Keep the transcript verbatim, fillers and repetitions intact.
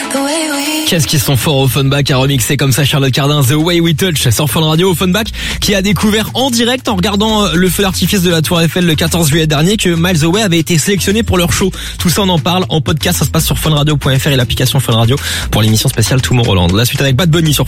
Qu'est-ce qu'ils sont forts, Offenbach à remixer comme ça Charlotte Cardin, The Way We Touch sur Fun Radio. Offenbach qui a découvert en direct en regardant le feu d'artifice de la Tour Eiffel le quatorze juillet dernier que Miles Away avait été sélectionné pour leur show. Tout ça on en parle en podcast, ça se passe sur funradio point f r et l'application Fun Radio pour l'émission spéciale Tomorrowland. La suite avec Bad Bunny sur